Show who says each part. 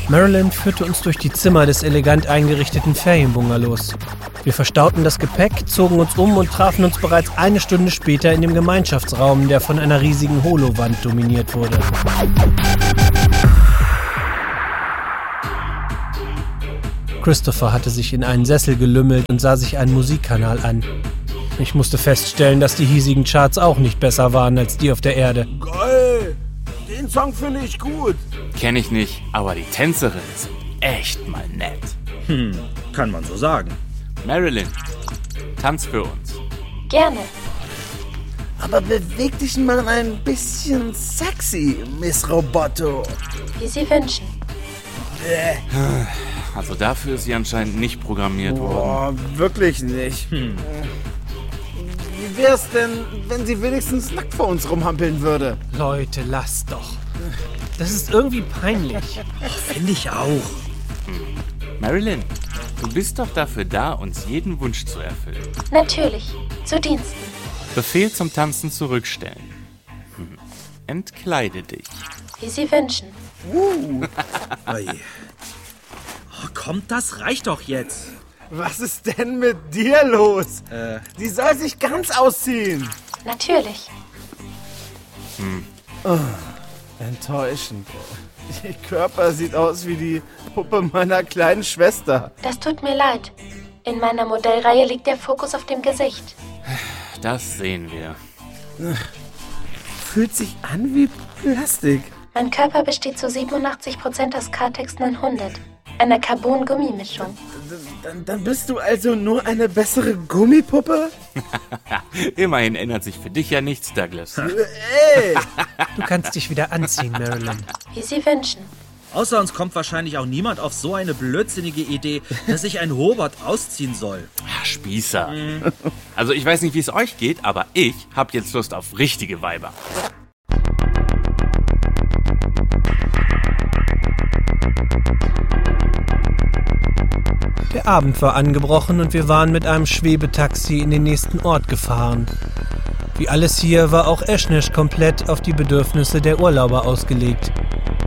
Speaker 1: Marilyn führte uns durch die Zimmer des elegant eingerichteten Ferienbungalows. Wir verstauten das Gepäck, zogen uns um und trafen uns bereits eine Stunde später in dem Gemeinschaftsraum, der von einer riesigen Holowand dominiert wurde. Christopher hatte sich in einen Sessel gelümmelt und sah sich einen Musikkanal an. Ich musste feststellen, dass die hiesigen Charts auch nicht besser waren als die auf der Erde.
Speaker 2: Geil! Den Song finde ich gut.
Speaker 3: Kenn ich nicht, aber die Tänzerinnen sind echt mal nett.
Speaker 4: Kann man so sagen.
Speaker 3: Marilyn, tanz für uns.
Speaker 5: Gerne.
Speaker 2: Aber beweg dich mal ein bisschen sexy, Miss Roboto.
Speaker 5: Wie Sie wünschen.
Speaker 3: Also dafür ist sie anscheinend nicht programmiert worden.
Speaker 2: Boah, wirklich nicht. Wie wär's denn, wenn sie wenigstens nackt vor uns rumhampeln würde?
Speaker 1: Leute, lasst doch. Das ist irgendwie peinlich.
Speaker 4: Finde ich auch.
Speaker 3: Marilyn, du bist doch dafür da, uns jeden Wunsch zu erfüllen.
Speaker 5: Natürlich. Zu Diensten.
Speaker 3: Befehl zum Tanzen zurückstellen. Entkleide dich.
Speaker 5: Wie Sie wünschen.
Speaker 4: Oi. Oh, kommt, das reicht doch jetzt.
Speaker 2: Was ist denn mit dir los? Die soll sich ganz ausziehen.
Speaker 5: Natürlich.
Speaker 2: Enttäuschend. Ihr Körper sieht aus wie die Puppe meiner kleinen Schwester.
Speaker 5: Das tut mir leid. In meiner Modellreihe liegt der Fokus auf dem Gesicht.
Speaker 3: Das sehen wir.
Speaker 2: Fühlt sich an wie Plastik.
Speaker 5: Mein Körper besteht zu 87% aus Kartex 900, einer Carbon-Gummimischung.
Speaker 2: Dann bist du also nur eine bessere Gummipuppe?
Speaker 3: Immerhin ändert sich für dich ja nichts, Douglas.
Speaker 2: Ey!
Speaker 1: Du kannst dich wieder anziehen, Marilyn.
Speaker 5: Wie Sie wünschen.
Speaker 4: Außer uns kommt wahrscheinlich auch niemand auf so eine blödsinnige Idee, dass sich ein Robot ausziehen soll.
Speaker 3: Spießer. Also ich weiß nicht, wie es euch geht, aber ich hab jetzt Lust auf richtige Weiber.
Speaker 1: Der Abend war angebrochen und wir waren mit einem Schwebetaxi in den nächsten Ort gefahren. Wie alles hier war auch Eschnesch komplett auf die Bedürfnisse der Urlauber ausgelegt.